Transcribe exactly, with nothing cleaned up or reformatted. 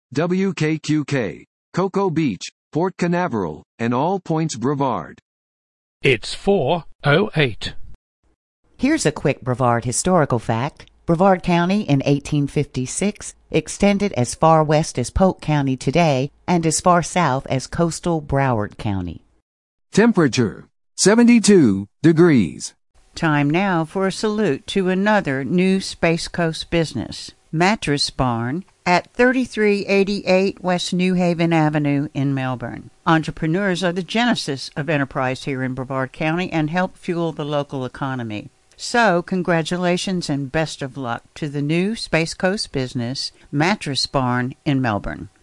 W K Q K, Cocoa Beach, Port Canaveral, and All Points Brevard. It's four oh eight. Here's a quick Brevard historical fact. Brevard County in eighteen fifty-six extended as far west as Polk County today and as far south as coastal Broward County. Temperature, seventy-two degrees. Time now for a salute to another new Space Coast business, Mattress Barn, at thirty-three eighty-eight West New Haven Avenue in Melbourne. Entrepreneurs are the genesis of enterprise here in Brevard County and help fuel the local economy. So, congratulations and best of luck to the new Space Coast business, Mattress Barn in Melbourne.